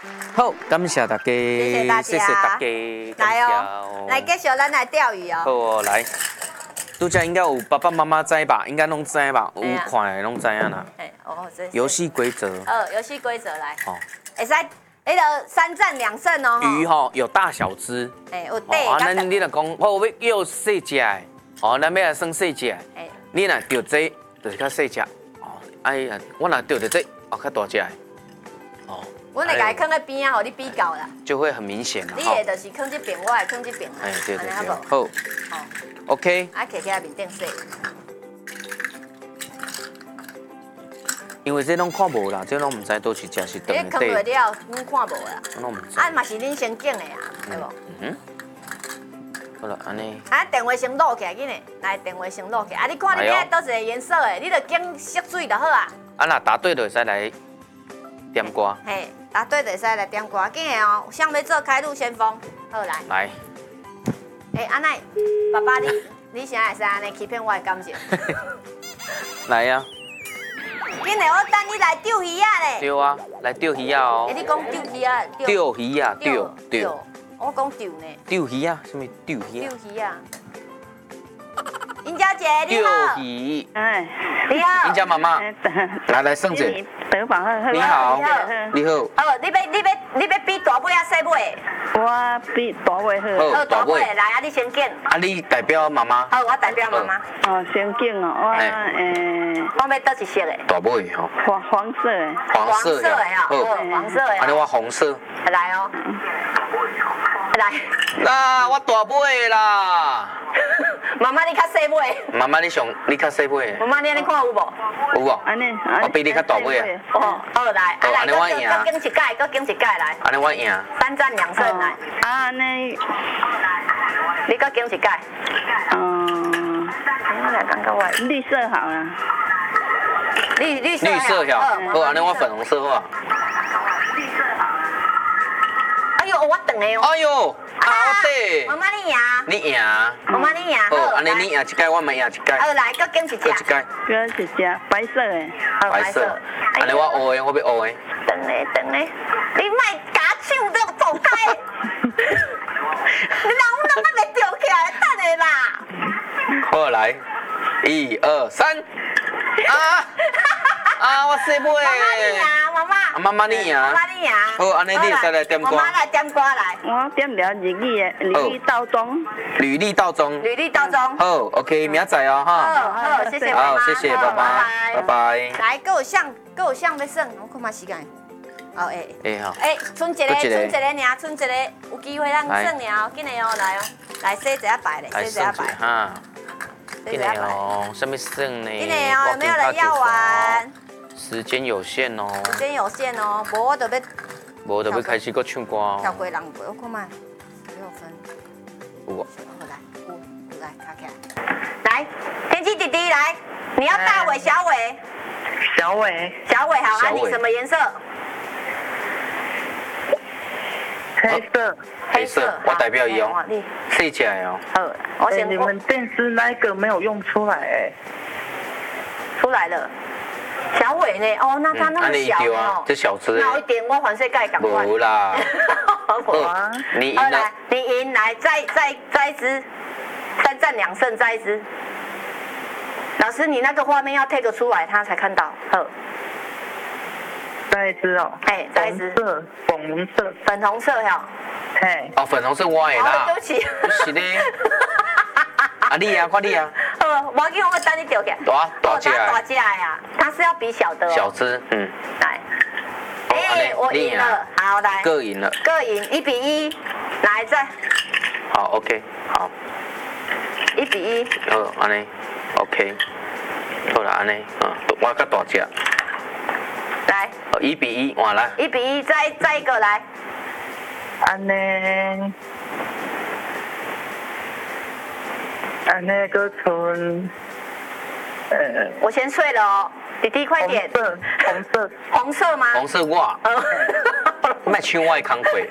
好，感谢大家，谢谢大家， 来哦，来继续咱来钓鱼哦。 好哦，来，拄则应该有爸爸妈妈知吧？应该拢知吧？有看的拢知影啦。游戏规则。 游戏规则来。 哦。 会使，那个3战2胜哦。 鱼吼有大小只。 有大。哦， 咱你若讲，我要幼细只的，哦，咱要来算细只的。你若钓这，就是较细只。哦，哎呀，我若钓到这，哦，较大只的。哦。 我会甲伊放在边啊，互你比较啦。 就会很明显啦。 你的就是放这边，我会放这边啦。 哎，对对对。好。OK。 啊，摕起来面顶洗。 因为这拢看无啦，这拢唔知倒是食是长的底。 你放落了，你看无啦。 我拢唔知。 啊，嘛是恁先拣的啊，对无？ 嗯。好了，安尼。 啊，电话先录起来，紧嘞，来电话先录起来。啊，你看你要倒一个颜色的，你就拣色水就好啊。 啊，若答对就会使来点歌。 嘿，答对就会使来点歌，紧的哦。想要做开路先锋，好来。 来。 安奈，爸爸你现在会使安尼欺骗我的感情？ 来呀。 紧嘞，我等你来钓鱼啊嘞。 对啊，来钓鱼啊哦。 你讲钓鱼啊？ 钓鱼啊，钓。 我讲钓呢。 钓鱼啊？什么钓鱼啊？ 钓鱼啊。英娇姐你好。 钓鱼。 哎， 你好。 英娇妈妈。来，圣姐。 得房好。 你好。你好。 好，你要比大尾啊细尾？ 我比大尾好。 好，大尾来啊，你先拣。 啊，你代表妈妈。 好，我代表妈妈。 哦，先拣哦， 我要倒一色的。 大尾吼。 黄色的。 黄色的啊。好，黄色的。 安尼我红色。 来哦。来。 那我大尾啦。 妈妈你较细尾。 妈妈你较细尾。 妈妈你安尼看有无？ 有无？ 安尼， 我比你较大尾啊。 哦，好来， 安尼我赢。 搁拣一届来。 安尼我赢。 3战2胜来。 啊，安尼， 你搁拣一届。我来感觉我绿色好啦。 绿色好，好，安尼我粉红色好。 哎呦，我等的哦。 哎呦，好对。 妈妈你赢。 你赢。 妈妈你赢。 好，安尼你赢一届，我咪赢一届。 好来，搁拣一届。 搁一届。 搁一只白色的。 白色。安尼我黑的，我要黑的。 等咧，你莫夹手都走开。你人我袂钓起来，等下啦。 好来，1、2、3。我细尾。 妈妈。 妈妈你赢。 妈妈你赢。 好，安尼你会使来点歌。 妈妈来点歌来。 我点了日语的履历道中。 履历道中。 履历道中。 好 ，OK，明仔载哦哈。 好，谢谢妈妈。 好，谢谢爸爸，拜拜。 来，搁有相要算，我看嘛时间。好好。 剩一个尔，剩一个，有机会咱算了，紧的哦，来哦，来洗一下牌嘞，洗一下牌。 哈。紧的哦，什么算呢？ 紧的哦，有没有人要玩？ 时间有限哦。 时间有限哦，无我就要。 无就要开始搁唱歌哦。 跳过人过，我看嘛，6分。 有啊。 好来，5来，卡起来。来，天气弟弟来，你要大尾小尾。 小尾。 小尾好，你什么颜色？ 黑色。 黑色，我代表伊哦。细只的哦。 好，我先。 你们电视那一个没有用出来出来了。小尾呢？哦，那它那么小哦。 这小只。 那一点我还是该赶快。 无啦。你赢了。 你赢来，再一支，3战2胜，再一支。老师，你那个画面要 take 出来，他才看到。好。 再一支哦。 再一支。粉红色呀。 哦，粉红色我的啦。 对不起。 不是咧。你啊，快你啊。 我要紧，我等你钓起来。 大只的。 大只的呀，它是要比小的。 小只， 来。我赢了，好来。 各赢了。 各赢1-1，来再。 好 ，OK， 好。 1-1。 好，安尼 ，OK。好啦，安尼，我较大只。 来。 1-1，换来。 1-1，再一个来。 安尼个村， 我先睡了哦，弟弟快点。 红色。 红色吗？ 红色我。卖抢我的工课。